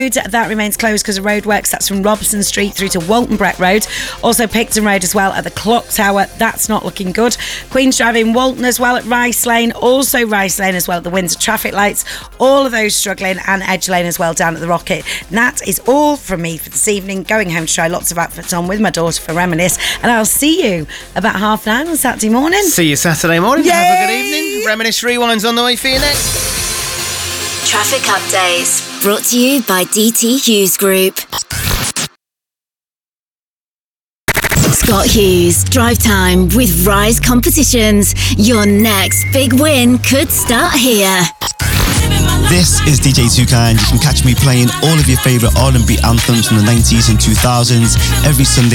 That remains closed because of roadworks. That's from Robson Street through to Walton Brett Road. Also Picton Road as well at the Clock Tower. That's not looking good. Queen's Drive in Walton as well at Rice Lane. Also Rice Lane as well at the Windsor traffic lights. All of those struggling, and Edge Lane as well down at the Rocket. And that is all from me for this evening. Going home to try lots of outfits on with my daughter for Reminisce. And I'll see you about 9:30 on Saturday morning. See you Saturday morning. Yay! Have a good evening. Reminisce Rewind's on the way for you next. Traffic updates brought to you by DT Hughes Group. Scott Hughes, drive time with Rise Competitions. Your next big win could start here. This is DJ Toucan. You can catch me playing all of your favourite R&B anthems from the 90s and 2000s every Sunday